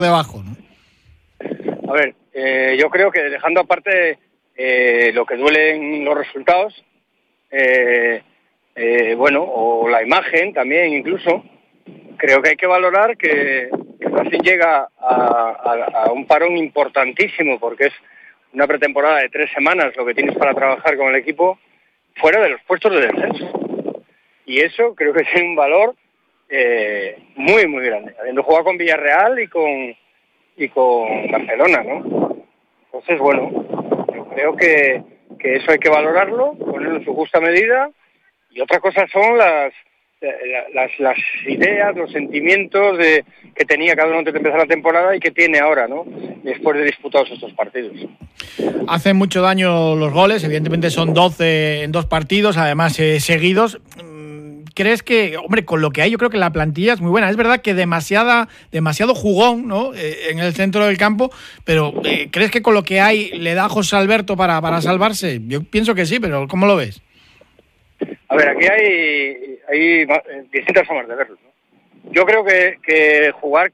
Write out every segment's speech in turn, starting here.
debajo, ¿no? A ver, yo creo que dejando aparte lo que duelen los resultados, o la imagen también incluso, creo que hay que valorar que Racing llega a un parón importantísimo, porque es una pretemporada de 3 semanas lo que tienes para trabajar con el equipo fuera de los puestos de descenso. Y eso creo que tiene un valor muy, muy grande, habiendo jugado con Villarreal y con Barcelona, ¿no? Entonces, bueno, yo creo que eso hay que valorarlo, ponerlo en su justa medida, y otra cosa son las ideas, los sentimientos que tenía cada uno antes de empezar la temporada y que tiene ahora, ¿no? Después de disputados estos partidos. Hacen mucho daño los goles, evidentemente son 12 en 2 partidos, además seguidos. ¿Crees que, hombre, con lo que hay, yo creo que la plantilla es muy buena? Es verdad que demasiado jugón, ¿no? En el centro del campo, pero ¿crees que con lo que hay le da a José Alberto para salvarse? Yo pienso que sí, pero ¿cómo lo ves? A ver, aquí hay distintas formas de verlo, ¿no? Yo creo que jugar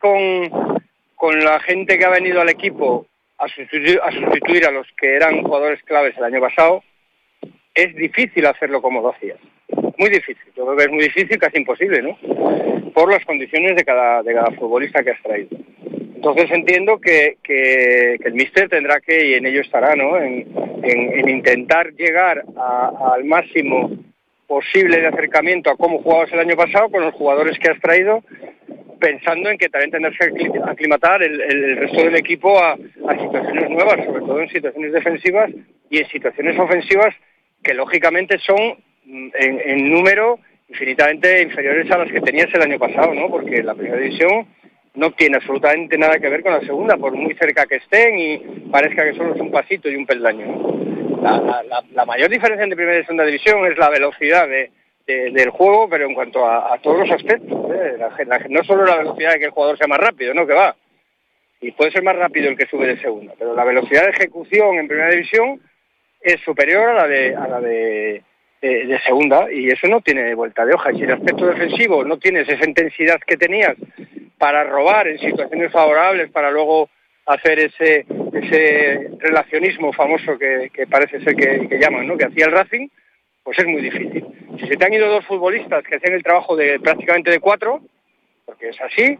con la gente que ha venido al equipo a sustituir a los que eran jugadores claves el año pasado, es difícil hacerlo como lo hacías. Muy difícil, yo creo que es muy difícil, casi imposible, ¿no? Por las condiciones de cada futbolista que has traído. Entonces entiendo que el míster tendrá que, y en ello estará, ¿no? En intentar llegar al máximo posible de acercamiento a cómo jugabas el año pasado con los jugadores que has traído, pensando en que también tendrás que aclimatar el resto del equipo a situaciones nuevas, sobre todo en situaciones defensivas y en situaciones ofensivas que lógicamente son en número infinitamente inferiores a las que tenías el año pasado, ¿no? Porque la primera división no tiene absolutamente nada que ver con la segunda, por muy cerca que estén y parezca que solo es un pasito y un peldaño, ¿no? La mayor diferencia entre primera y segunda división es la velocidad del juego, pero en cuanto a todos los aspectos, no solo la velocidad de que el jugador sea más rápido, ¿no? Que va, y puede ser más rápido el que sube de segunda, pero la velocidad de ejecución en primera división es superior a la de segunda, y eso no tiene vuelta de hoja. Y si el aspecto defensivo no tienes esa intensidad que tenías para robar en situaciones favorables, para luego hacer ese relacionismo famoso que parece ser que llaman, ¿no? Que hacía el Racing, pues es muy difícil. Si se te han ido 2 futbolistas que hacen el trabajo de prácticamente de 4, porque es así,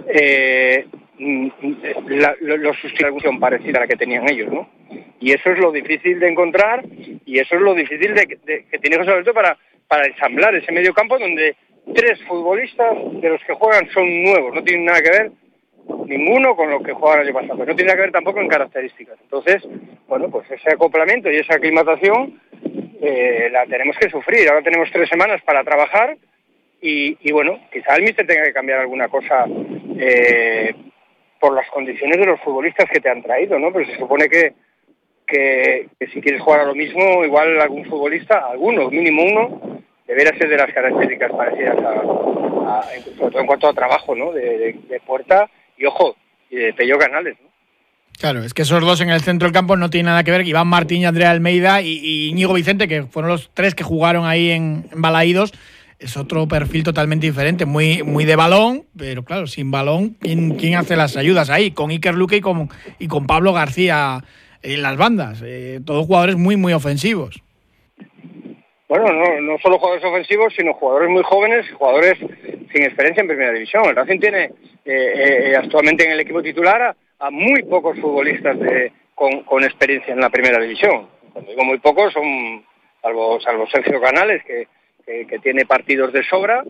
los sustitución parecida a la que tenían ellos, ¿no? Y eso es lo difícil de encontrar, y eso es lo difícil que tiene José Alberto para ensamblar ese medio campo donde 3 futbolistas de los que juegan son nuevos, no tienen nada que ver ninguno con lo que jugaban el año pasado, pero no tiene nada que ver tampoco en características. Entonces, bueno, pues ese acoplamiento y esa aclimatación la tenemos que sufrir. Ahora tenemos 3 semanas para trabajar y bueno, quizá el míster tenga que cambiar alguna cosa por las condiciones de los futbolistas que te han traído, ¿no? Pero se supone que si quieres jugar a lo mismo, igual algún futbolista, mínimo uno, debería ser de las características parecidas sobre todo en cuanto a trabajo, ¿no? De Puerta y, ojo, y de Pello Canales, ¿no? Claro, es que esos 2 en el centro del campo no tienen nada que ver. Iván Martín y Andrea Almeida y Íñigo Vicente, que fueron los 3 que jugaron ahí en Balaídos, es otro perfil totalmente diferente, muy de balón, pero claro, sin balón, ¿quién hace las ayudas ahí? Con Iker Luque y con Pablo García en las bandas, todos jugadores muy, muy ofensivos. Bueno, no solo jugadores ofensivos, sino jugadores muy jóvenes, jugadores sin experiencia en primera división. El Racing tiene actualmente en el equipo titular a muy pocos futbolistas con experiencia en la primera división. Cuando digo muy pocos, son salvo Sergio Canales, que tiene partidos de sobra.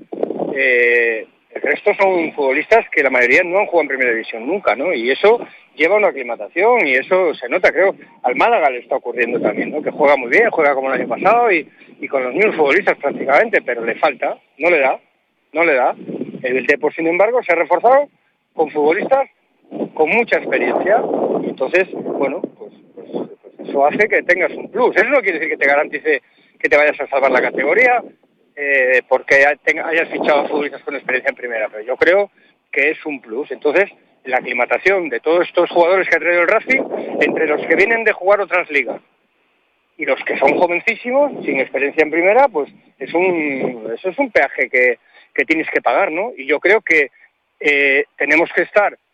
El resto son futbolistas que la mayoría no han jugado en primera división nunca, ¿no? Y eso lleva una aclimatación y eso se nota, creo. Al Málaga le está ocurriendo también, ¿no? Que juega muy bien, juega como el año pasado y con los mismos futbolistas prácticamente, pero le falta, no le da. El Depor, sin embargo, se ha reforzado con futbolistas con mucha experiencia y entonces, bueno, pues eso hace que tengas un plus. Eso no quiere decir que te garantice que te vayas a salvar la categoría, porque hayas fichado a futbolistas con experiencia en primera, pero yo creo que es un plus. Entonces, la aclimatación de todos estos jugadores que ha traído el Racing, entre los que vienen de jugar otras ligas y los que son jovencísimos, sin experiencia en primera, pues eso es un peaje que tienes que pagar, ¿no? Y yo creo que tenemos que estar